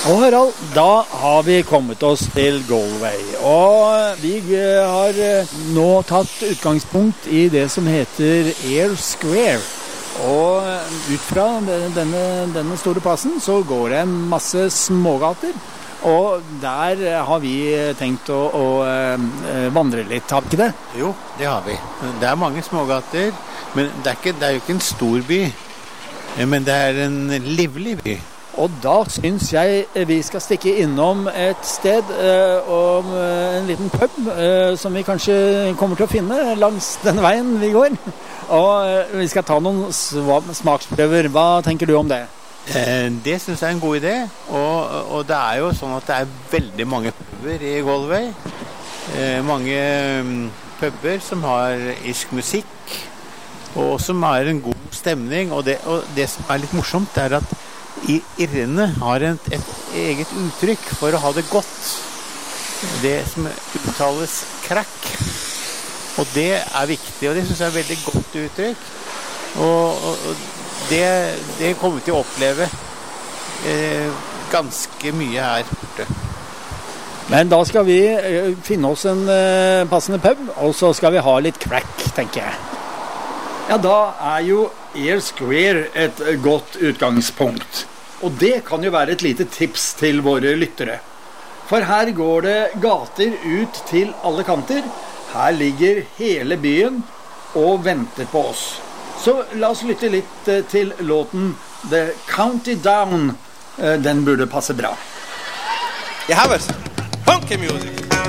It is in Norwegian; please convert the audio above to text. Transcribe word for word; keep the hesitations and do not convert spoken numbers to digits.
Og Harald, da har vi kommet oss til Galway, og vi har nå tatt utgangspunkt i det som heter Eyre Square. Og ut fra denne, denne store plassen så går det en masse smågater, og der har vi tenkt å, å vandre litt, har vi ikke det? Jo, det har vi. Det er mange smågater, men det er, ikke, det er jo ikke en stor by, men det er en livlig by. Og da synes jeg vi skal stikke innom et sted eh, om en liten pub eh, som vi kanskje kommer til å finne langs den veien vi går. Og eh, vi skal ta noen smaksprøver. Hva tenker du om det? Eh, det synes jeg er en god idé. Og, og det er jo sånn at det er veldig mange puber i Galway. Eh, mange um, puber som har irsk musikk, og som har en god stemning. Og det, og det som er litt morsomt er at I irrene har et, et eget uttrykk for å ha det godt. Det som uttales crack. Og det er viktig, og det synes jeg er et veldig godt uttrykk. Og, og, og det, det kommer vi til å oppleve eh, ganske mye her borte. Men da skal vi finne oss en eh, passende pub, og så skal vi ha litt crack, tenker jeg. Ja, da er jo Eyre Square et godt utgangspunkt. Og det kan jo være et lite tips til våre lyttere. For her går det gater ut til alle kanter. Her ligger hele byen og venter på oss. Så la oss lytte litt til låten The County Down. Den burde passe bra. You have it. Funky music.